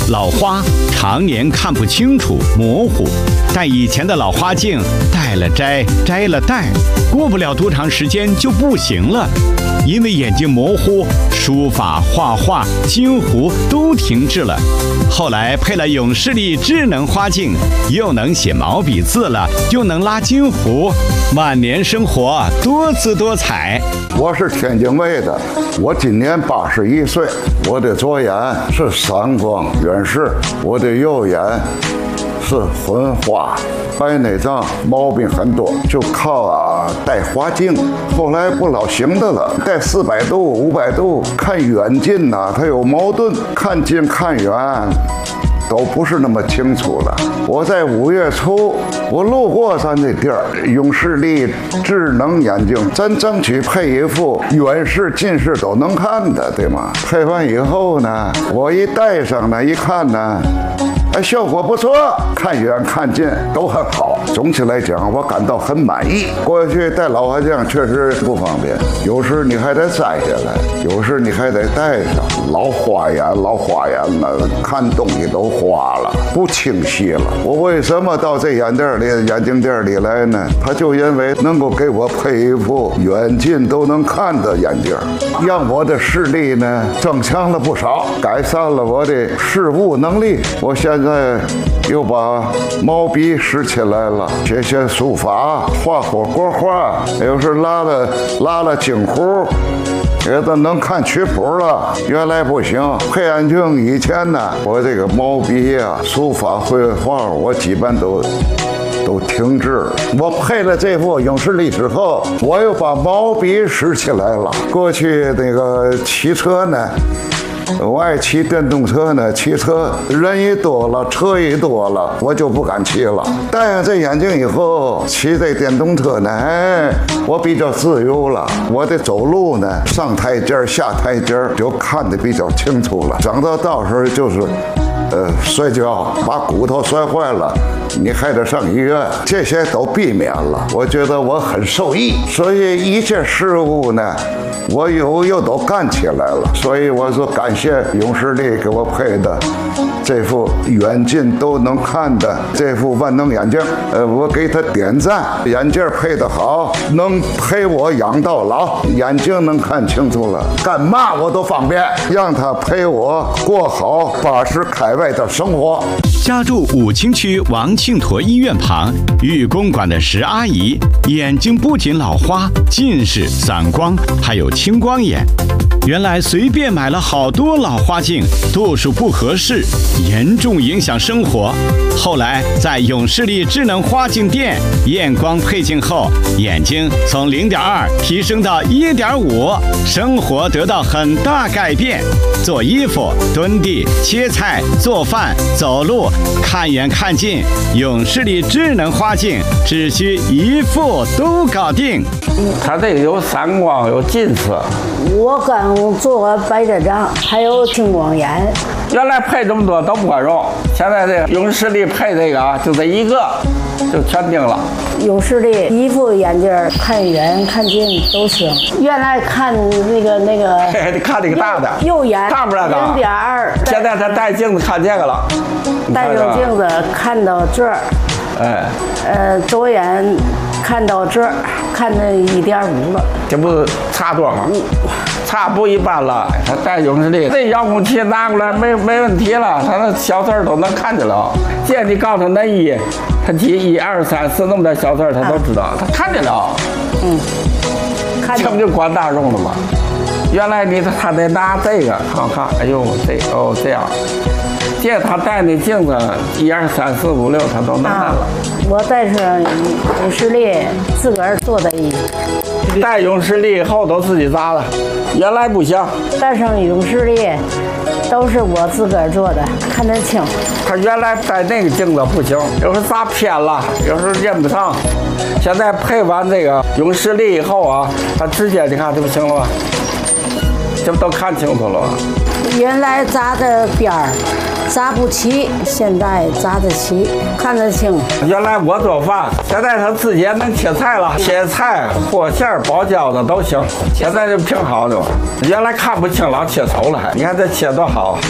老花常年看不清楚，模糊。但以前的老花镜戴了摘，摘了戴，过不了多长时间就不行了，因为眼睛模糊，书法、画画、金糊都停滞了。后来配了永视力智能花镜，又能写毛笔字了，又能拉金糊，晚年生活多姿多彩。 我是天津卫的，我今年81岁，我的左眼是散光远视，我的右眼是混花，白内障毛病很多，就靠戴花镜。后来不老行的了，戴400度、500度，看远近它有矛盾，看近看远都不是那么清楚了。我在5月初，我路过咱这地儿，永视力智能眼镜，咱争取配一副远视、近视都能看的，对吗？配完以后呢，我一戴上呢，一看呢，效果不错，看远看近都很好。总体来讲，我感到很满意。过去戴老花镜确实不方便，有时你还得摘下来，有时你还得戴上，老花眼了，看东西都花了，不清晰了。我为什么到这眼镜店里来呢？他就因为能够给我配一副远近都能看的眼镜，让我的视力呢增强了不少，改善了我的视物能力。我现在又把毛笔拾起来了，写书法，画国画，有时拉了金糊，也都能看曲谱了。原来不行，配眼镜以前呢，我这个毛笔书法绘画，我基本都停滞了。我配了这副永视力之后，我又把毛笔拾起来了。过去那个骑车呢，我爱骑电动车呢，骑车人一多了，车一多了，我就不敢骑了。戴上这眼镜以后，骑这电动车呢，我比较自由了。我的走路呢，上台阶下台阶就看得比较清楚了。整到时候就是摔跤，把骨头摔坏了，你还得上医院，这些都避免了。我觉得我很受益，所以一切事物呢，我又都干起来了。所以我说感谢永视力给我配的这副远近都能看的这副万能眼镜，我给他点赞。眼镜配得好，能陪我养到老，眼睛能看清楚了，干嘛我都方便，让他陪我过好80开外的生活。 家住武清区王庆坨医院旁玉公馆的石阿姨，眼睛不仅老花、近视、散光，还有青光眼。原来随便买了好多老花镜，度数不合适，严重影响生活。后来在永视力智能花镜店验光配镜后，眼睛从0.2提升到1.5，生活得到很大改变。做衣服、蹲地、切菜、做饭、走路，看远看近，永视力智能花镜只需一副都搞定。 它这个有散光，有近视。 我刚做过白内障，还有青光眼。 原来配这么多都不管用，现在这个永视力配这个就这一个就全定了。 永视力一副眼镜看远看近都行。原来看那个看这个大的右眼看不了的 0.2，现在他戴镜子看这个了， 戴上镜子看到这儿，左眼看到这儿，看到1.5了， 这不差多吗？差不一般了。他戴永视力，这遥控器拿过来没问题了，他那小字都能看见了。现在你告诉他那他记1、2、3、4那么点小字他都知道，他看见了。这不就管大众了吗？原来他得拿这个看，哎呦这样。现在他戴那镜子1、2、3、4、5、6他都能看了。 我戴上永视力，自个儿做的衣服。 戴永视力以后都自己扎的，原来不行。 戴上永视力都是我自个儿做的，看得清。 他原来戴那个镜子不行，有时候扎偏了，有时候认不上。现在配完这个永视力以后他直接你看这不行了吧？这不都看清楚了吧？ 原来扎的边儿扎不齐，现在扎得齐，看得清。 原来我做饭，现在他自己也能切菜了，切菜、和馅儿、包饺子都行。现在就挺好的，原来看不清，老切丑了。你看这切多好。